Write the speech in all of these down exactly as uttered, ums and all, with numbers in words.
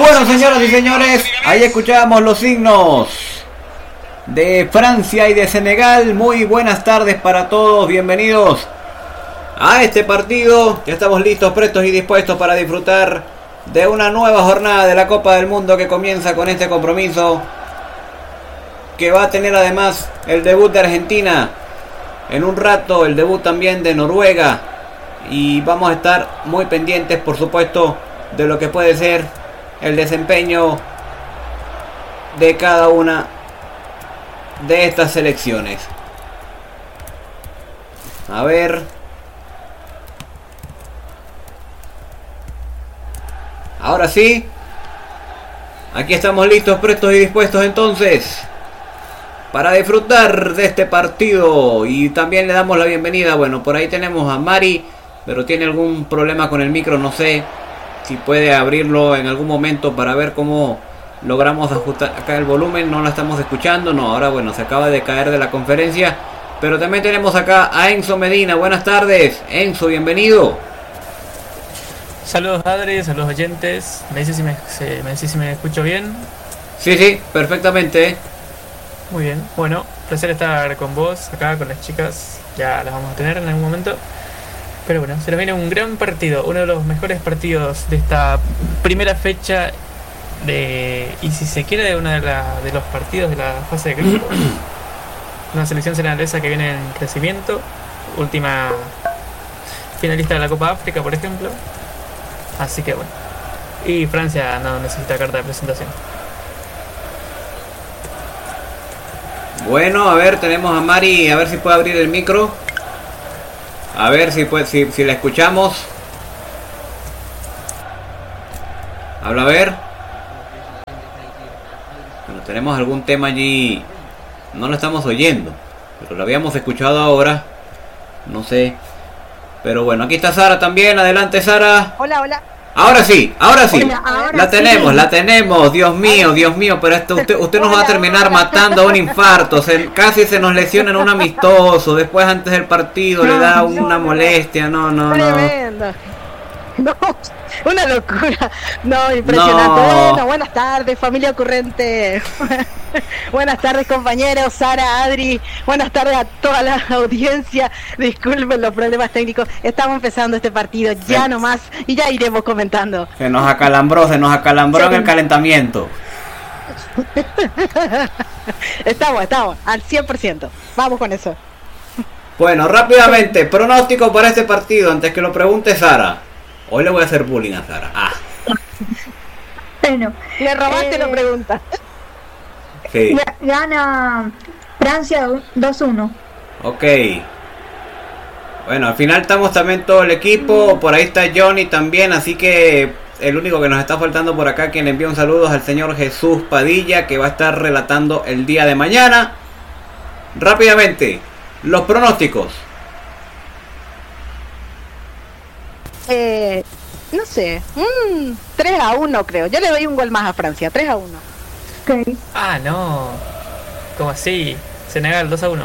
Bueno, señoras y señores, ahí escuchábamos los signos de Francia y de Senegal. Muy buenas tardes para todos, bienvenidos a este partido. Ya estamos listos, prestos y dispuestos para disfrutar de una nueva jornada de la Copa del Mundo que comienza con este compromiso, que va a tener además el debut de Argentina en un rato, el debut también de Noruega, y vamos a estar muy pendientes, por supuesto, de lo que puede ser el desempeño de cada una de estas selecciones. A ver. Ahora sí. Aquí estamos listos, prestos y dispuestos entonces para disfrutar de este partido. Y también le damos la bienvenida. Bueno, por ahí tenemos a Mari, pero tiene algún problema con el micro, no sé si puede abrirlo en algún momento para ver cómo logramos ajustar acá el volumen. No la estamos escuchando, no, ahora bueno, se acaba de caer de la conferencia. Pero también tenemos acá a Enzo Medina. Buenas tardes, Enzo, bienvenido. Saludos Adri, saludos oyentes. ¿Me dice si me, se, me, dice si me escucho bien? Sí, sí, perfectamente. Muy bien, bueno, placer estar con vos, acá con las chicas. Ya las vamos a tener en algún momento. Pero bueno, se nos viene un gran partido, uno de los mejores partidos de esta primera fecha de, y si se quiere, de uno de, la, de los partidos de la fase de grupos. Una selección senegalesa que viene en crecimiento, última finalista de la Copa África, por ejemplo. Así que bueno, y Francia no necesita carta de presentación. Bueno, a ver, tenemos a Mari, a ver si puede abrir el micro. A ver si, puede, si, si la escuchamos. Habla, a ver. Bueno, tenemos algún tema allí. No lo estamos oyendo, pero lo habíamos escuchado ahora. No sé. Pero bueno, aquí está Sara también. Adelante, Sara. Hola, hola. Ahora sí, ahora sí. Hola, ahora la tenemos, sí. la tenemos. Dios mío, Dios mío. Pero esto, usted, usted nos va a terminar Hola, matando a un infarto. Se, casi se nos lesiona en un amistoso. Después, antes del partido, No, le da no, una no. molestia. No, no, no. Tremendo. No, una locura. No, impresionante. No. Bueno, buenas tardes, familia ocurrente. Buenas tardes, compañeros, Sara, Adri. Buenas tardes a toda la audiencia. Disculpen los problemas técnicos. Estamos empezando este partido ya Sí. nomás y ya iremos comentando. Se nos acalambró, se nos acalambró en el calentamiento. Estamos, estamos, al cien por ciento. Vamos con eso. Bueno, rápidamente, pronóstico para este partido, antes que lo pregunte Sara. Hoy le voy a hacer bullying a Sara. Ah, Bueno, Le robaste Eh, la pregunta. sí. ga- gana Francia dos uno. Ok. Bueno, al final estamos también todo el equipo. Por ahí está Johnny también. Así que el único que nos está faltando por acá, quien le envía un saludo, es al señor Jesús Padilla, que va a estar relatando el día de mañana. Rápidamente, los pronósticos. Eh, no sé, mm, tres a uno creo. Yo le doy un gol más a Francia, tres a uno. Ok. Ah, no. ¿Cómo así? Senegal dos a uno.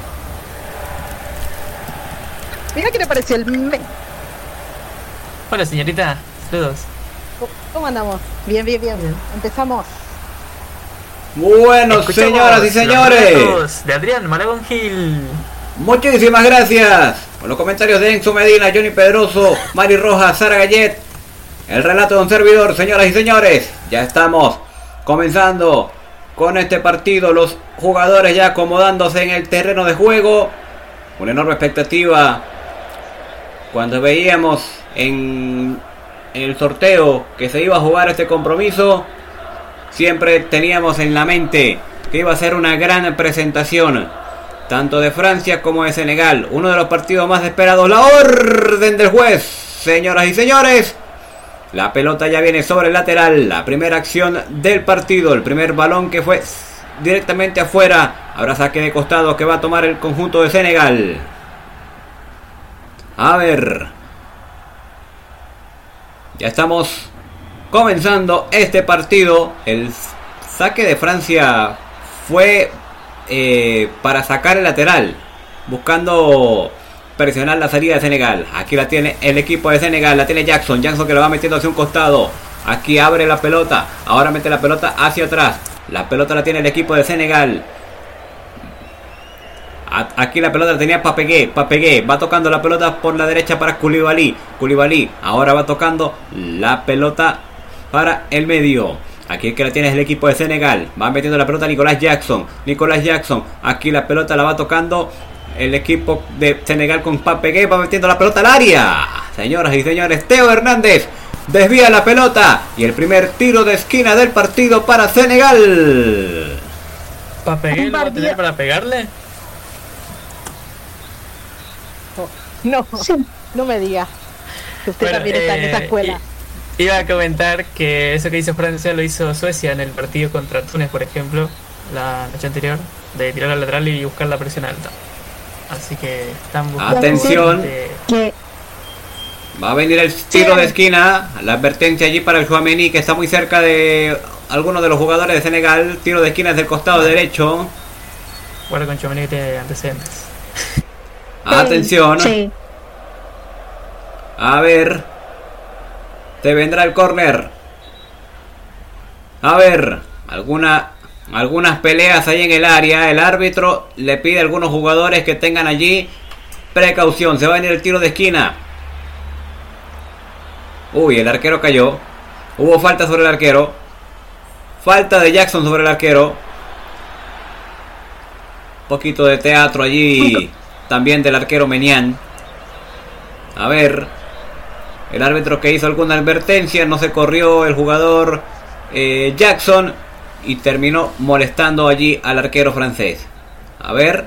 Mira qué le pareció el... me- Hola señorita, saludos. ¿Cómo andamos? Bien, bien, bien. Empezamos. Bueno, Escuchamos señoras y los señores, relatos de Adrián Malagón Gil. muchísimas gracias por los comentarios de Enzo Medina, Johnny Pedroso, Mari Rojas, Sara Gallet. El relato de un servidor, señoras y señores. Ya estamos comenzando con este partido. Los jugadores ya acomodándose en el terreno de juego. Una enorme expectativa cuando veíamos en, en el sorteo que se iba a jugar este compromiso. Siempre teníamos en la mente que iba a ser una gran presentación, tanto de Francia como de Senegal. Uno de los partidos más esperados. La orden del juez, señoras y señores. La pelota ya viene sobre el lateral. La primera acción del partido. El primer balón que fue directamente afuera. Habrá saque de costado que va a tomar el conjunto de Senegal. A ver. Ya estamos comenzando este partido. El saque de Francia fue eh, para sacar el lateral, buscando presionar la salida de Senegal. Aquí la tiene el equipo de Senegal, la tiene Jackson. Jackson que lo va metiendo hacia un costado. Aquí abre la pelota. Ahora mete la pelota hacia atrás. La pelota la tiene el equipo de Senegal. Aquí la pelota la tenía Papegué. Papegué va tocando la pelota por la derecha para Koulibaly. Koulibaly ahora va tocando la pelota para el medio. Aquí el que la tiene es el equipo de Senegal. Va metiendo la pelota Nicolás Jackson. Nicolás Jackson. Aquí la pelota la va tocando el equipo de Senegal con Papegué. Va metiendo la pelota al área. Señoras y señores, Theo Hernández desvía la pelota. Y el primer tiro de esquina del partido para Senegal. ¿Papegué lo va a tener para pegarle? No, Sí. no me diga que usted Bueno, también está en eh, esa escuela. i- Iba a comentar que eso que hizo Francia lo hizo Suecia en el partido contra Túnez, por ejemplo, la noche anterior, de tirar al lateral y buscar la presión alta. Así que están buscando... Atención. de- Que Va a venir el tiro de esquina. La advertencia allí para el Tchouaméni, que está muy cerca de algunos de los jugadores de Senegal. Tiro de esquina desde el costado derecho. Guarda con Tchouaméni que tiene antecedentes. Atención. Sí. A ver. Te vendrá el córner. A ver. Alguna, algunas peleas ahí en el área. El árbitro le pide a algunos jugadores que tengan allí precaución. Se va a venir el tiro de esquina. Uy, el arquero cayó. Hubo falta sobre el arquero. Falta de Jackson sobre el arquero. Un poquito de teatro allí. También del arquero Menian. A ver. El árbitro que hizo alguna advertencia. No se corrió el jugador eh, Jackson. Y terminó molestando allí al arquero francés. A ver.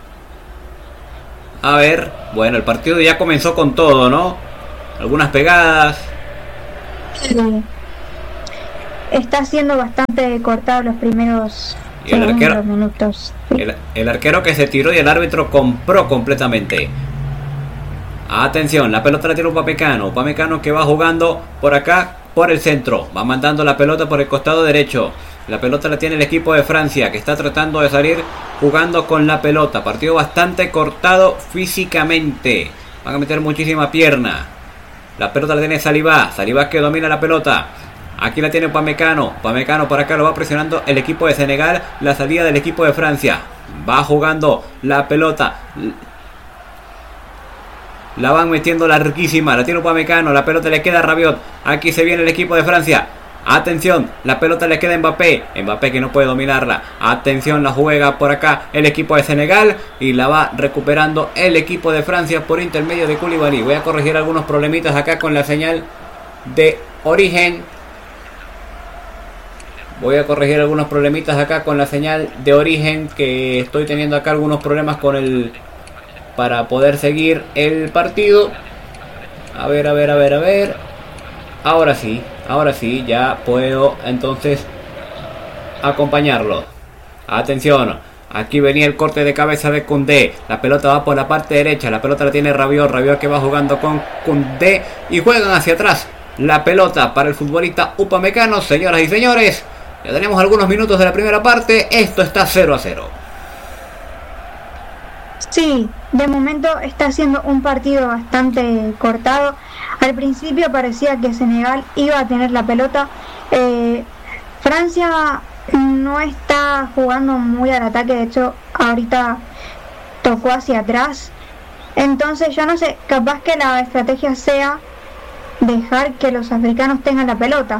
A ver. Bueno, el partido ya comenzó con todo, ¿no? Algunas pegadas. Sí. Está siendo bastante cortado los primeros Y el segundos, arquero- minutos. Sí. El, el arquero que se tiró y el árbitro compró completamente. Atención, la pelota la tiene Upamecano. Upamecano que va jugando por acá, por el centro. Va mandando la pelota por el costado derecho. La pelota la tiene el equipo de Francia, que está tratando de salir jugando con la pelota. Partido bastante cortado físicamente. Van a meter muchísima pierna. La pelota la tiene Saliba. Saliba que domina la pelota. Aquí la tiene Upamecano. Upamecano por acá lo va presionando el equipo de Senegal. La salida del equipo de Francia. Va jugando la pelota. La van metiendo larguísima. La tiene Upamecano. La pelota le queda a Rabiot. Aquí se viene el equipo de Francia. Atención, la pelota le queda a Mbappé. Mbappé que no puede dominarla. Atención, la juega por acá el equipo de Senegal. Y la va recuperando el equipo de Francia por intermedio de Koulibaly. Voy a corregir algunos problemitas acá con la señal de origen. Voy a corregir algunos problemitas acá con la señal de origen. Que estoy teniendo acá algunos problemas con el... para poder seguir el partido. A ver, a ver, a ver, a ver. Ahora sí, ahora sí, ya puedo entonces acompañarlo. Atención, aquí venía el corte de cabeza de Koundé. La pelota va por la parte derecha, la pelota la tiene Rabiot. Rabiot que va jugando con Koundé y juegan hacia atrás. La pelota para el futbolista Upamecano. Señoras y señores, ya tenemos algunos minutos de la primera parte. Esto está cero a cero. Sí, de momento está siendo un partido bastante cortado. Al principio parecía que Senegal iba a tener la pelota. Eh, Francia no está jugando muy al ataque, de hecho ahorita tocó hacia atrás. Entonces yo no sé, capaz que la estrategia sea dejar que los africanos tengan la pelota.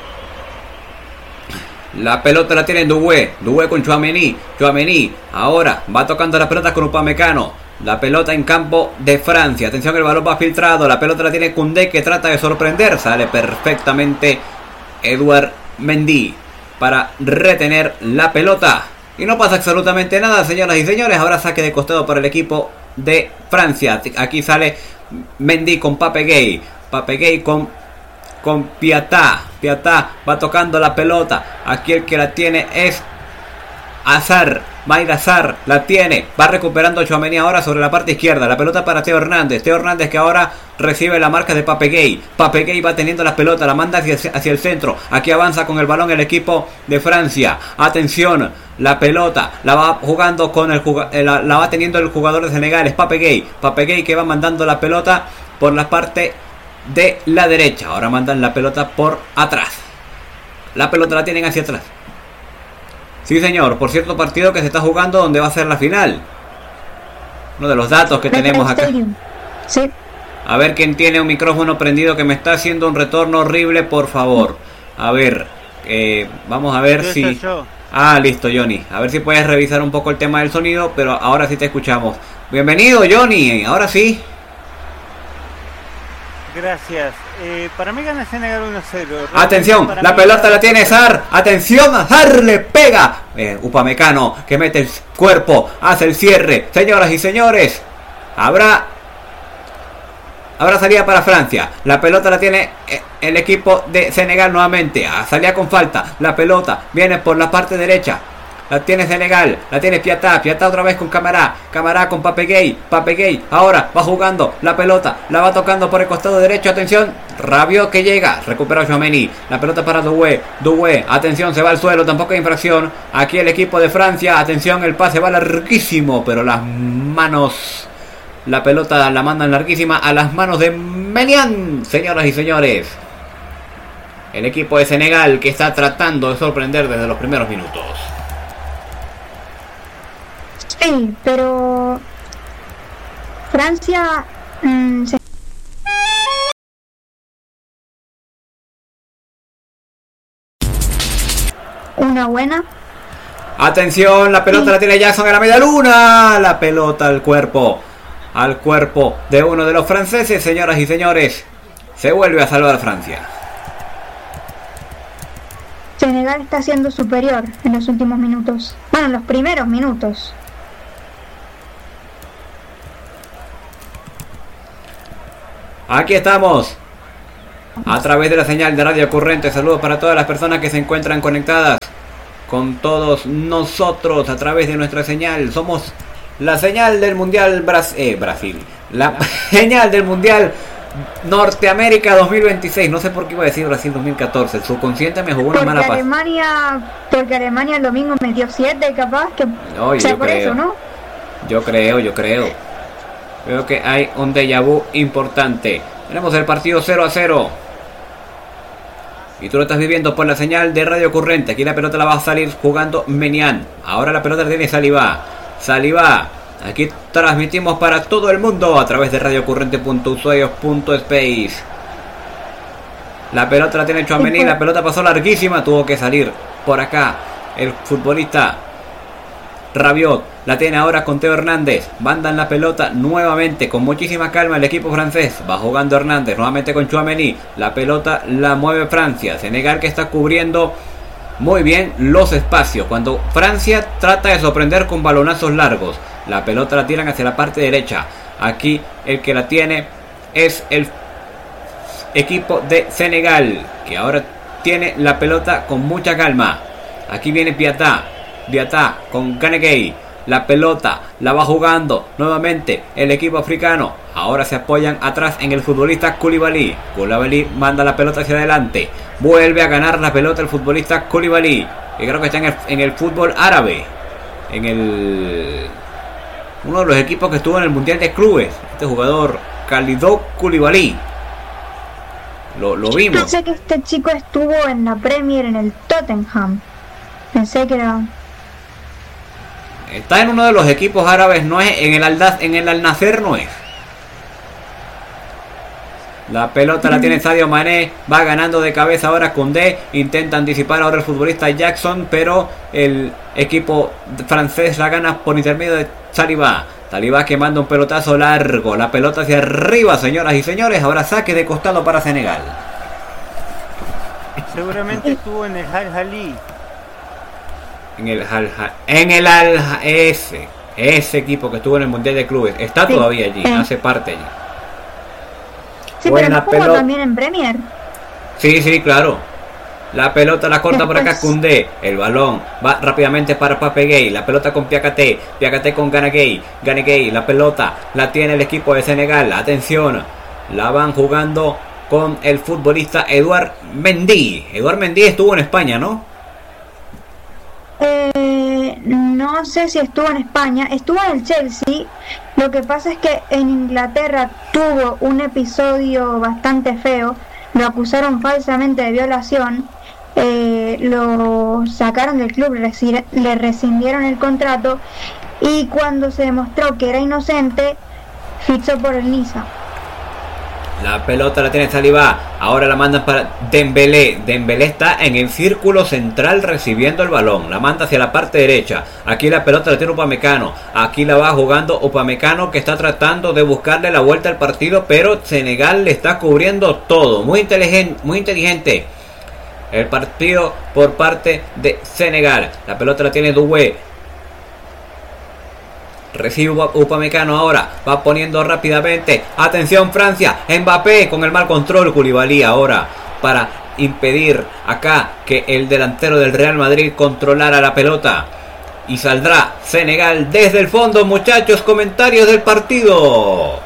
La pelota la tiene Doué. Doué con Tchouaméni. Tchouaméni ahora va tocando la pelota con Upamecano. La pelota en campo de Francia. Atención, el balón va filtrado. La pelota la tiene Koundé que trata de sorprender. Sale perfectamente Edouard Mendy para retener la pelota. Y no pasa absolutamente nada, señoras y señores. Ahora saque de costado para el equipo de Francia. Aquí sale Mendy con Papegué. Papegué con, con Piatá. Piatá va tocando la pelota. Aquí el que la tiene es Azar. Maïda Azar la tiene. Va recuperando Tchouaméni ahora sobre la parte izquierda. La pelota para Theo Hernández. Theo Hernández que ahora recibe la marca de Papegué. Papegué va teniendo la pelota. La manda hacia, hacia el centro. Aquí avanza con el balón el equipo de Francia. Atención. La pelota la va jugando con el la, la va teniendo el jugador de Senegal. Es Papegué. Papegué que va mandando la pelota por la parte de la derecha. Ahora mandan la pelota por atrás. La pelota la tienen hacia atrás. Sí, señor. Por cierto, partido que se está jugando donde va a ser la final. Uno de los datos que tenemos acá. Sí. A ver quién tiene un micrófono prendido que me está haciendo un retorno horrible, por favor. A ver, eh, vamos a ver si... Ah, listo, Johnny. A ver si puedes revisar un poco el tema del sonido, pero ahora sí te escuchamos. Bienvenido, Johnny. Ahora sí. Gracias. Eh, para mí gana Senegal uno cero. Atención, la pelota la tiene Sarr. Atención, Sarr le pega. Eh, Upamecano que mete el cuerpo, hace el cierre. Señoras y señores, habrá habrá salida para Francia. La pelota la tiene el equipo de Senegal nuevamente. Ah, salía con falta. La pelota viene por la parte derecha. La tiene Senegal, la tiene Piatá, Piatá otra vez con Camará, Camará con Papeguey, Papeguey, ahora va jugando la pelota, la va tocando por el costado derecho, atención, Rabiot que llega, recupera Tchouaméni, la pelota para Doué, Doué, atención, se va al suelo, tampoco hay infracción, aquí el equipo de Francia, atención, el pase va larguísimo, pero las manos, la pelota la mandan larguísima a las manos de Menian, señoras y señores. El equipo de Senegal que está tratando de sorprender desde los primeros minutos. Sí, pero Francia mmm, se... una buena. Atención, la pelota sí. La tiene Jackson a la media luna. La pelota al cuerpo, al cuerpo de uno de los franceses, señoras y señores. Se vuelve a salvar Francia. Senegal está siendo superior en los últimos minutos. Bueno, en los primeros minutos. Aquí estamos, a través de la señal de Radio Currente. Saludos para todas las personas que se encuentran conectadas con todos nosotros a través de nuestra señal. Somos la señal del Mundial Bras- eh, Brasil, la señal del Mundial Norteamérica dos mil veintiséis. No sé por qué iba a decir Brasil dos mil catorce. El subconsciente me jugó una porque mala pasada. Alemania, porque Alemania el domingo metió siete, capaz que... Oye, o sea, yo por creo, eso, ¿no? Yo creo, yo creo. Veo que hay un déjà vu importante. Tenemos el partido cero a cero. Y tú lo estás viviendo por la señal de Radio Currente. Aquí la pelota la va a salir jugando Menian. Ahora la pelota la tiene Saliba. Saliba. Aquí transmitimos para todo el mundo a través de radiocurrente punto usuarios punto space. La pelota la tiene Tchouaméni. La pelota pasó larguísima. Tuvo que salir por acá el futbolista Rabiot. La tiene ahora con Teo Hernández. Mandan la pelota nuevamente con muchísima calma el equipo francés. Va jugando Hernández nuevamente con Tchouaméni. La pelota la mueve Francia. Senegal que está cubriendo muy bien los espacios. Cuando Francia trata de sorprender con balonazos largos. La pelota la tiran hacia la parte derecha. Aquí el que la tiene es el equipo de Senegal, que ahora tiene la pelota con mucha calma. Aquí viene Piatá. Piatá con Gana Gueye. La pelota la va jugando nuevamente el equipo africano. Ahora se apoyan atrás en el futbolista Koulibaly. Koulibaly manda la pelota hacia adelante. Vuelve a ganar la pelota el futbolista Koulibaly, que creo que está en el, en el fútbol árabe. En el... uno de los equipos que estuvo en el Mundial de Clubes. Este jugador, Kalidou Koulibaly. Lo, lo vimos. Pensé que este chico estuvo en la Premier en el Tottenham. Pensé que era... Está en uno de los equipos árabes, no es en el Al en el Al Nassr, no es. La pelota la tiene Sadio Mané, va ganando de cabeza ahora Koundé, intenta anticipar ahora el futbolista Jackson, pero el equipo francés la gana por intermedio de Saliba. Saliba que manda un pelotazo largo, la pelota hacia arriba, señoras y señores, ahora saque de costado para Senegal. Seguramente estuvo en el Al Ahly. En el Al en el Al ese ese equipo que estuvo en el Mundial de Clubes está sí, todavía allí, eh. hace parte allí. Sí, buena pero no jugó también en Premier. Sí, sí, claro. La pelota la corta Después. por acá Koundé. El balón va rápidamente para Papeguey. La pelota con Piakaté. Piakaté con Gana Gueye. Gana Gueye. La pelota la tiene el equipo de Senegal. Atención. La van jugando con el futbolista Edouard Mendy. Edouard Mendy estuvo en España, ¿no? Eh, no sé si estuvo en España. Estuvo en el Chelsea. Lo que pasa es que en Inglaterra tuvo un episodio bastante feo, lo acusaron falsamente de violación, eh, lo sacaron del club, resi- le rescindieron el contrato y cuando se demostró que era inocente, fichó por el Niza. La pelota la tiene Saliba, ahora la mandan para Dembélé. Dembélé está en el círculo central recibiendo el balón, la manda hacia la parte derecha. Aquí la pelota la tiene Upamecano, aquí la va jugando Upamecano, que está tratando de buscarle la vuelta al partido, pero Senegal le está cubriendo todo. Muy inteligente, muy inteligente el partido por parte de Senegal. La pelota la tiene Doué. Recibe Upamecano ahora, va poniendo rápidamente. Atención Francia, Mbappé con el mal control. Koulibaly ahora para impedir acá que el delantero del Real Madrid controlara la pelota. Y saldrá Senegal desde el fondo. Muchachos, comentarios del partido.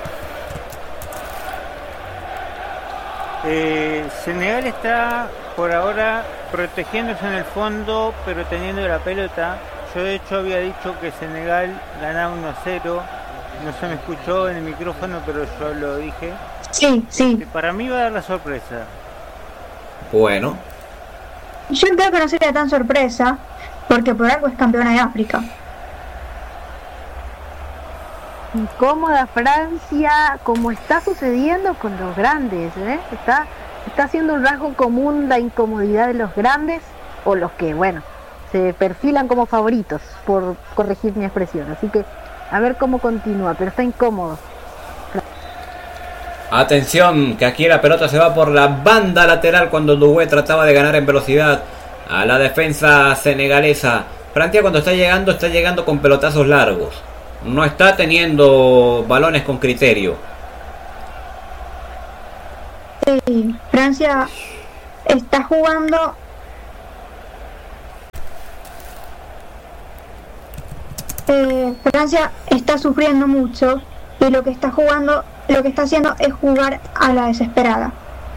Eh, Senegal está por ahora protegiéndose en el fondo, pero teniendo la pelota. Yo de hecho había dicho que Senegal ganaba uno a cero. No se me escuchó en el micrófono, pero yo lo dije. Sí, sí. Que para mí va a dar la sorpresa. Bueno. Yo creo que no sería tan sorpresa, porque por algo es campeona de África. Incómoda Francia, como está sucediendo con los grandes, ¿eh? Está, está siendo un rasgo común la incomodidad de los grandes, o los que, bueno, se perfilan como favoritos, por corregir mi expresión. Así que a ver cómo continúa, pero está incómodo. Atención, que aquí la pelota se va por la banda lateral cuando Doué trataba de ganar en velocidad a la defensa senegalesa. Francia cuando está llegando, está llegando con pelotazos largos. No está teniendo balones con criterio. Sí, Francia está jugando... Eh, Francia está sufriendo mucho y lo que está jugando, lo que está haciendo es jugar a la desesperada.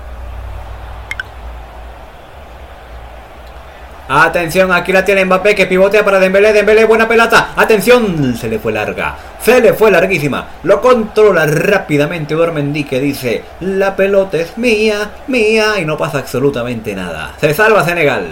Atención, aquí la tiene Mbappé que pivotea para Dembélé, Dembélé, buena pelota. Atención, se le fue larga, se le fue larguísima. Lo controla rápidamente Dormendy, que dice: la pelota es mía, mía, y no pasa absolutamente nada. Se salva Senegal.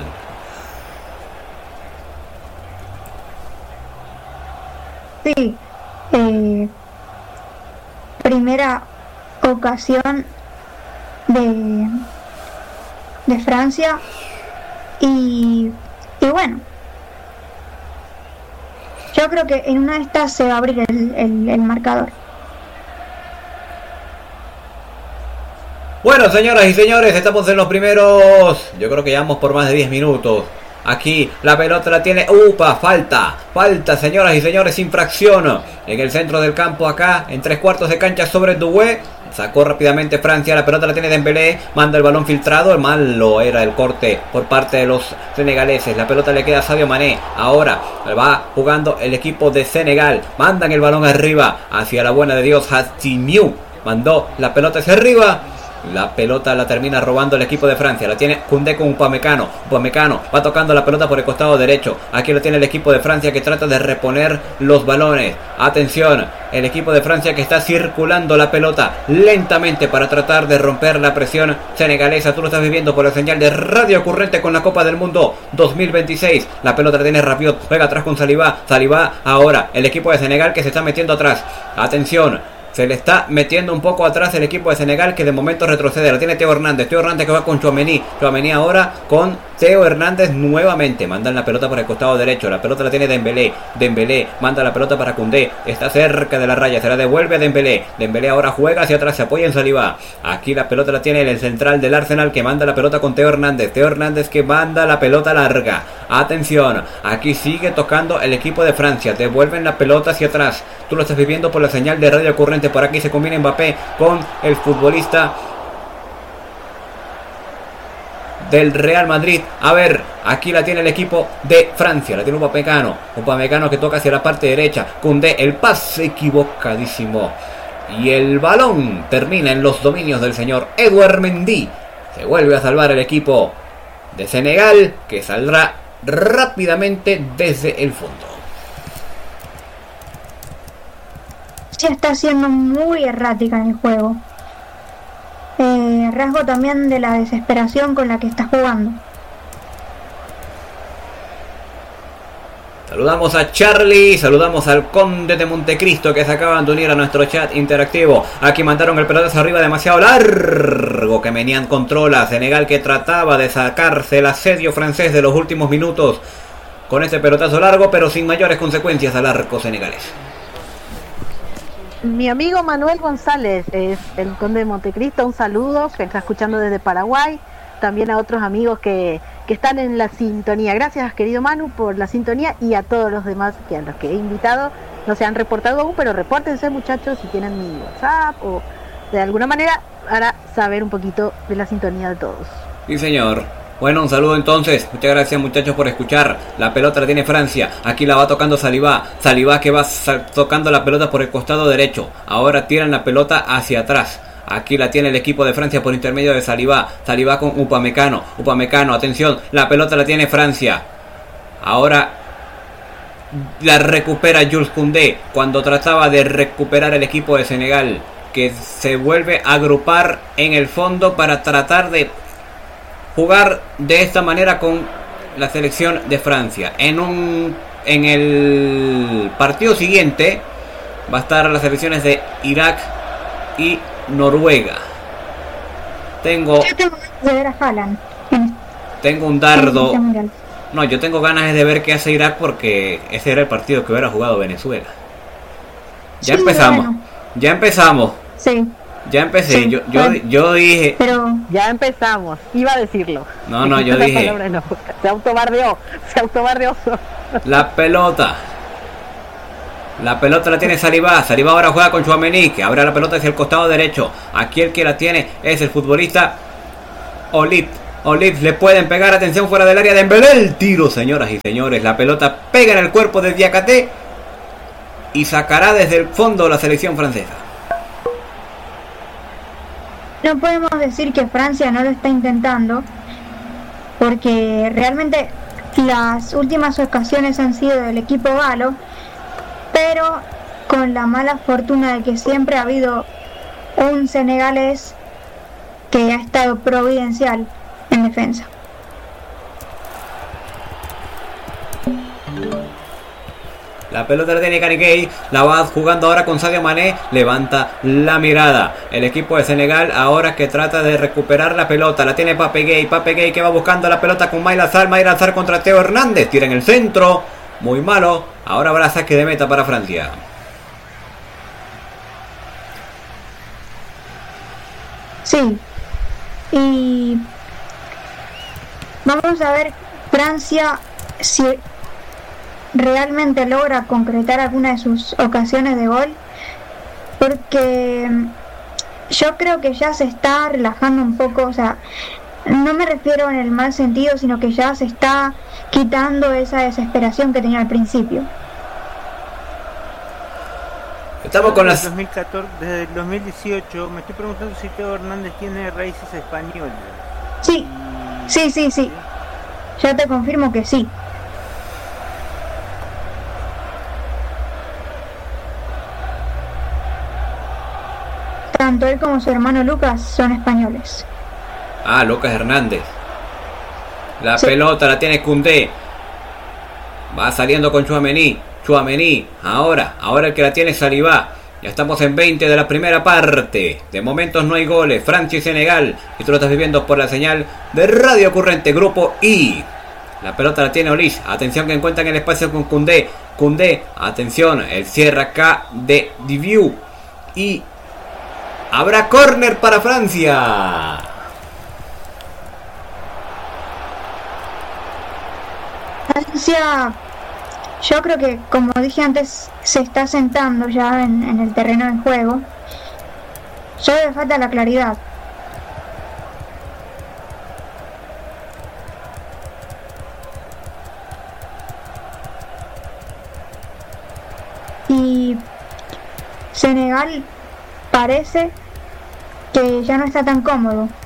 Sí, eh, primera ocasión de, de Francia y, y bueno, yo creo que en una de estas se va a abrir el, el, el marcador. Bueno, señoras y señores, estamos en los primeros, yo creo que llevamos por más de diez minutos. Aquí la pelota la tiene, upa, falta, falta, señoras y señores, infracción en el centro del campo acá, en tres cuartos de cancha sobre Doué. Sacó rápidamente Francia, la pelota la tiene Dembélé, manda el balón filtrado, el malo era el corte por parte de los senegaleses. La pelota le queda a Sadio Mané, ahora va jugando el equipo de Senegal, mandan el balón arriba, hacia la buena de Dios, Hatsimiu, mandó la pelota hacia arriba. La pelota la termina robando el equipo de Francia. La tiene Koundé con Upamecano. Upamecano va tocando la pelota por el costado derecho. Aquí lo tiene el equipo de Francia que trata de reponer los balones. Atención, el equipo de Francia que está circulando la pelota lentamente para tratar de romper la presión senegalesa. Tú lo estás viviendo por la señal de Radio Currente con la Copa del Mundo dos mil veintiséis. La pelota la tiene Rabiot. Juega atrás con Saliba. Saliba ahora. El equipo de Senegal que se está metiendo atrás. Atención. Se le está metiendo un poco atrás el equipo de Senegal, que de momento retrocede. La tiene Teo Hernández. Teo Hernández que va con Tchouaméni. Tchouaméni ahora con Teo Hernández nuevamente. Mandan la pelota por el costado derecho. La pelota la tiene Dembélé. Dembélé manda la pelota para Koundé. Está cerca de la raya. Se la devuelve a Dembélé. Dembélé ahora juega hacia atrás. Se apoya en Saliba. Aquí la pelota la tiene el central del Arsenal, que manda la pelota con Teo Hernández. Teo Hernández que manda la pelota larga. Atención. Aquí sigue tocando el equipo de Francia. Devuelven la pelota hacia atrás. Tú lo estás viviendo por la señal de Radio Currente. Por aquí se combina Mbappé con el futbolista del Real Madrid. A ver, aquí la tiene el equipo de Francia. La tiene Upamecano. Upamecano que toca hacia la parte derecha. Koundé, el pase equivocadísimo. Y el balón termina en los dominios del señor Edouard Mendy. Se vuelve a salvar el equipo de Senegal, que saldrá rápidamente desde el fondo. está siendo muy errática en el juego. Eh, rasgo también de la desesperación con la que está jugando. Saludamos a Charlie, saludamos al Conde de Montecristo que se acaban de unir a nuestro chat interactivo. Aquí mandaron el pelotazo arriba demasiado largo que Menian controla. Senegal que trataba de sacarse el asedio francés de los últimos minutos con este pelotazo largo, pero sin mayores consecuencias al arco senegalés. Mi amigo Manuel González es el Conde de Montecristo, un saludo, que está escuchando desde Paraguay. También a otros amigos que, que están en la sintonía. Gracias, querido Manu, por la sintonía, y a todos los demás que a los que he invitado no se han reportado aún, pero repórtense, muchachos, si tienen mi WhatsApp o de alguna manera para saber un poquito de la sintonía de todos. Sí, señor. Bueno, un saludo entonces. Muchas gracias, muchachos, por escuchar. La pelota la tiene Francia. Aquí la va tocando Saliba. Saliba que va tocando la pelota por el costado derecho. Ahora tiran la pelota hacia atrás. Aquí la tiene el equipo de Francia por intermedio de Saliba. Saliba con Upamecano. Upamecano, atención. La pelota la tiene Francia. Ahora la recupera Jules Koundé. Cuando trataba de recuperar el equipo de Senegal, que se vuelve a agrupar en el fondo para tratar de jugar de esta manera con la selección de Francia. En un en el partido siguiente va a estar las selecciones de Irak y Noruega. Tengo Yo tengo de ver a Haaland. Tengo un dardo. No, yo tengo ganas de ver qué hace Irak, porque ese era el partido que hubiera jugado Venezuela. Ya Sí, empezamos. bueno. Ya empezamos. Sí, Ya empecé. Sí, yo, yo, bueno. yo dije. pero Ya empezamos, iba a decirlo. No, no, yo La dije. palabra no. Se autobardeó, se autobardeó. La pelota. La pelota la tiene Saliba. Saliba ahora juega con Tchouaméni, que abre la pelota hacia el costado derecho. Aquí el que la tiene es el futbolista Olip. Olip le pueden pegar. Atención, fuera del área de Dembélé. El tiro, señoras y señores. La pelota pega en el cuerpo de Diakité y sacará desde el fondo la selección francesa. no podemos decir que Francia no lo está intentando, porque realmente las últimas ocasiones han sido del equipo galo, pero con la mala fortuna de que siempre ha habido un senegalés que ha estado providencial en defensa. La pelota la tiene Kanigay, la va jugando ahora con Sadio Mané, levanta la mirada. El equipo de Senegal ahora que trata de recuperar la pelota, la tiene Pape Gueye, Pape Gueye que va buscando la pelota con Maïla Sarr, Maïla Sarr contra Theo Hernández, tira en el centro, muy malo. Ahora habrá saque de meta para Francia. Sí, y vamos a ver Francia si realmente logra concretar alguna de sus ocasiones de gol, porque yo creo que ya se está relajando un poco, o sea, no me refiero en el mal sentido, sino que ya se está quitando esa desesperación que tenía al principio. Estamos con las... Desde el dos mil catorce, desde el dos mil dieciocho, me estoy preguntando si Theo Hernández tiene raíces españolas. Sí, sí, sí, sí, ya te confirmo que sí. Tanto él como su hermano Lucas son españoles. Ah, Lucas Hernández. La Sí. pelota la tiene Koundé. Va saliendo con Tchouaméni. Tchouaméni, ahora, ahora el que la tiene es Saliba. Ya estamos en veinte de la primera parte. De momentos no hay goles. Francia y Senegal. Y tú lo estás viviendo por la señal de Radio Currente, Grupo I. La pelota la tiene Olis. Atención que encuentran el espacio con Koundé. Koundé, atención, el cierre acá de Diviu. Y habrá córner para Francia. Francia, yo creo que, como dije antes, se está sentando ya en, en el terreno de juego. Solo le falta la claridad. Y Senegal parece que ya no está tan cómodo.